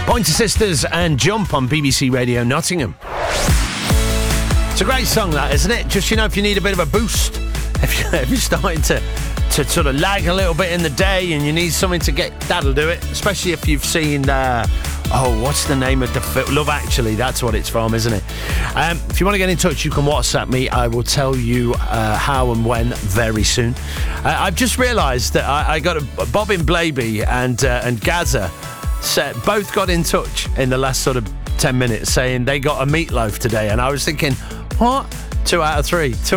Pointer Sisters and Jump on BBC Radio Nottingham. It's a great song, that, isn't it? Just, if you need a bit of a boost, if you're starting to sort of lag a little bit in the day and you need something to get, that'll do it. Especially if you've seen, what's the name of the film? Love Actually, that's what it's from, isn't it? If you want to get in touch, you can WhatsApp me. I will tell you how and when very soon. I've just realised that I got Bobbin Blaby and Gaza both got in touch in the last sort of 10 minutes saying they got a meatloaf today, and I was thinking, what? 2 out of 3.